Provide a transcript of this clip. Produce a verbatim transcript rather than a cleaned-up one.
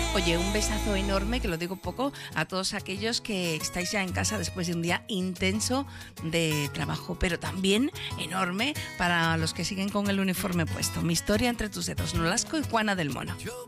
Oye, un besazo enorme, que lo digo poco, a todos aquellos que estáis ya en casa después de un día intenso de trabajo, pero también enorme para los que siguen con el uniforme puesto. Mi historia entre tus dedos, Nolasco y Juana del Mono.